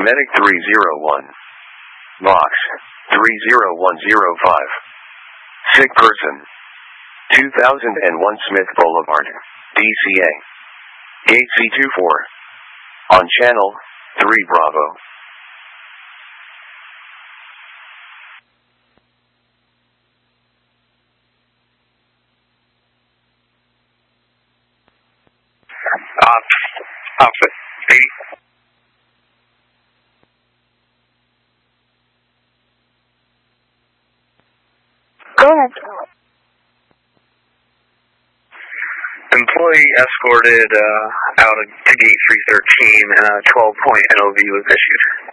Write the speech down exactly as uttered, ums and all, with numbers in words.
Medic three zero one. Box three zero one zero five. Sick person. two thousand one Smith Boulevard, D C A. Gate C two four. On channel three Bravo. Uh, outfit, eighty. Go ahead. Employee escorted uh, out to gate three thirteen, and a twelve point N O V was issued.